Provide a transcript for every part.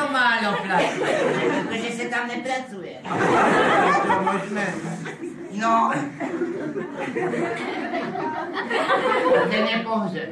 to málo platí? Protože se tam nepracuje. Je to možné. No. Ten je pohřeb.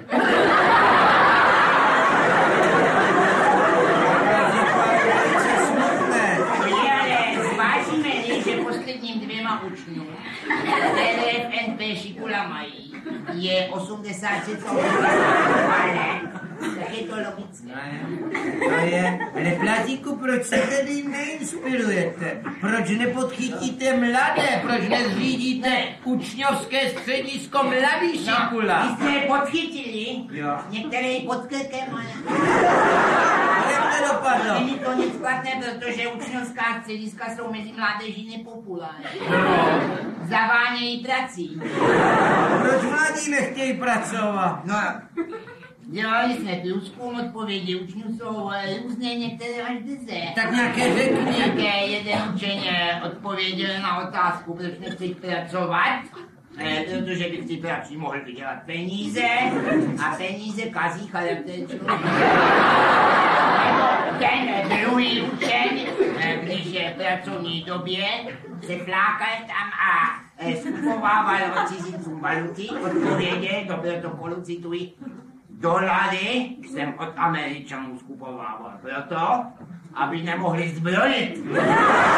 Zvážíme-li, že posledním 2 učňům, které v NP šikula mají, je 86 ale tak je to logické. To je, ale Platíku, proč se tedy neinspirujete? Proč nepodchytíte mladé? Proč nezřídíte učňovské středisko Mladý šikula? Vy jste je podchytili, Jo. některé i pod krkem, ale... Jak to dopadlo? Není to nic platné, protože učňovská střediska jsou mezi mládeží nepopulární. Zavánějí prací. Proč mladí nechtějí pracovat? No, dělali jsme průzkum, odpovědi učňů jsou různé, některé až 10. Tak nějaké řekni. Také jeden učeň odpověděl na otázku, proč nechci pracovat, protože by si prací mohl vydělat peníze a peníze kazí charakter člověka. Ten druhý učeň, když je v pracovní době, se flákal tam a skupovával od cizincům valuty, odpověděl do protokolu, cituji, dolary jsem od Američanů skupovával proto, aby nemohli zbrojit.